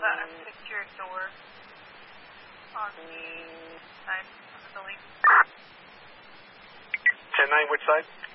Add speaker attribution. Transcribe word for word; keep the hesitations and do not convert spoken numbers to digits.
Speaker 1: have a unsecured door on the side of the building.
Speaker 2: ten nine, which side?